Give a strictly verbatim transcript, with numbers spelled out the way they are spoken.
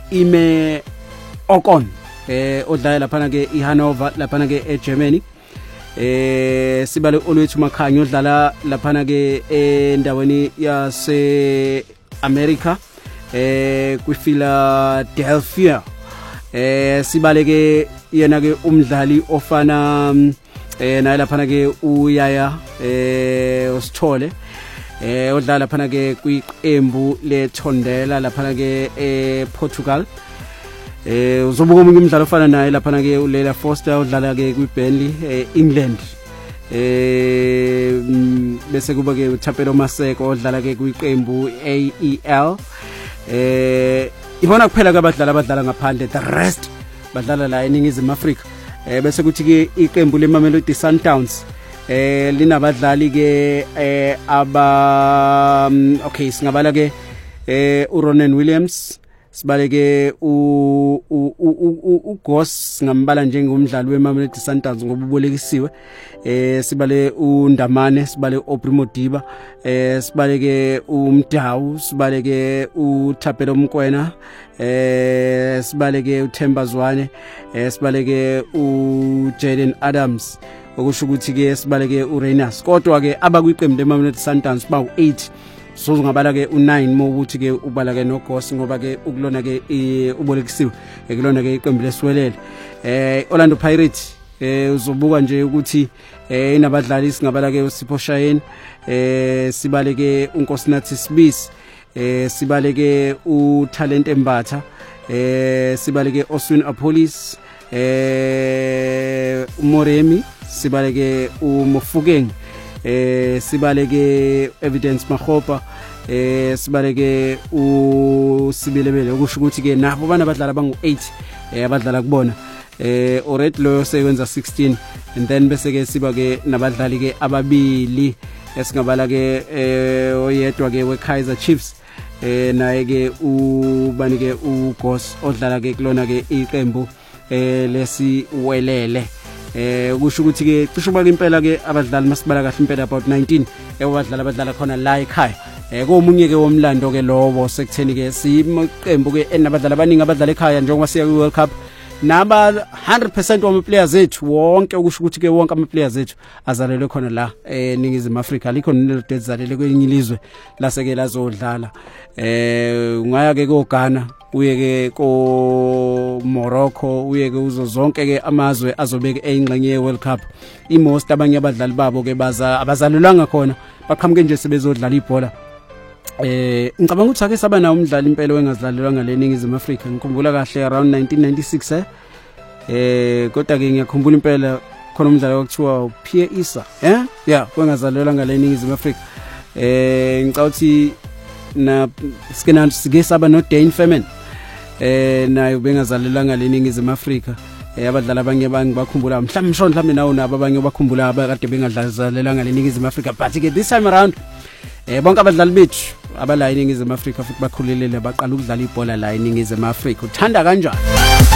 Ime Ocon eh odlala lapha ke iHanover lapha ke eGermany. Eh sibale olwethu Makhanyo odlala lapha ke endaweni yase America eh kwiPhiladelphia. Eh sibale ke yena ke umdlali ofana eh naye lapha ke uyaya eh usithole eh odlala lapha ke kwiqembu leTondela lapha ke ePortugal. Eh uzobuka umunye umdlalo ofana naye lapha ke uLeila Foster odlala ke kwiBurnley eEngland. Eh bese kuba ke uThapelo Maseko odlala ke kwiqembu A E L. Eh ibona kuphela ke abadlali abadlala ngaphandle, the rest badlala la eNingizimu Afrika. Eh bese kuthi ke iqembu leMamelodi Sundowns eh linabadlali ke eh aba okay singabala ke eh uRonan Williams, sibale ke u uGos ngambala njengomdlali weMamelodi Sundowns ngoba ubolekisiwe. Eh sibale uNdamane, sibale uOprimo Diba, eh sibale ke uMdawu, sibale ke uThapelo Mkwena, eh sibale ke uThemba Zwane, eh sibale ke uJaden Adams, okusho ukuthi ke sibale ke uReyners. Kodwa ke abakwiqembu leMamelodi Sundowns bawu eight. So ngabala ke u9 mo ukuthi ke ubala ke noGos ngoba ke ukulona ke ubolekisiwe ekulona ke iqembu lesiwelele. Eh Orlando Pirates eh uzobuka nje ukuthi eh inabadlali singabala ke uSipho Shayeni, eh sibale ke uNkosinathi Sibisi, eh sibale ke uTalent Embatha, eh sibale ke Oswin Apolis, eh uMoremi, sibale ke uMofukeng, eh sibale ke Evidence Makgopa, eh sibale ke uSibilebele, okusho ukuthi ke nabo bana badlala bangu eight eh abadlala kubona. Eh already lo sewenza sixteen, and then bese ke siba ke nabadlali ke ababili esingabala ke eh oyedwa ke weKaizer Chiefs, eh naye ke ubani ke uGos odlala ke kulona ke iqembu eh lesiwelele. Eh kusho ukuthi ke cishe ubaka impela ke abadlali masibala kahle impela about nineteen ebadlala abadlala khona la ekhaya. Eh komunye ke womlando ke lowo sekutheni ke siqembu ke enabadlali abaningi abadlala ekhaya njengoba siya kwiWorld Cup. Naba one hundred percent wama players ethu wonke, okusho ukuthi ke wonke ama players ethu azalelwe khona la eNingizimu Afrika, likho nelode ezalelwe kwelinye ilizwe laseke lazodlala. Eh ungaya ke ko Ghana, uye ke ko Morocco, uye ke uzo zonke ke amazwe azobeke eyingxenye yeWorld Cup. Imost abanye abadlali babo ke baza abazalelwanga khona, baqhamuke nje sebezodlala ibhola. Eh ngicabanga ukuthi ake saba na umdlali impela wengazidlalelwanga leNingizimu Afrika. Ngikhumbula kahle around nineteen ninety-six eh eh kodwa ke ngiyakhumbula impela khona umdlali okuthiwa Pierre Issa eh yeah wengazidlalelwanga leNingizimu Afrika. Eh ngicabanga ukuthi na skenan sike saba no Dane Ferman eh naye bengazalelwanga leNingizimu Afrika. Eh abadlali abanye bangibakhumbula mhlawumbe mshoni mhlawumbe nawo nabo abanye bakhumbula abakade bengadlalelwanga leNingizimu Afrika, but ke this time around eh bonke abadlali bethu abala eNingizimu Afrika futhi bakhulelele baqala ukudlala ibhola la eNingizimu Afrika. Uthanda kanjani?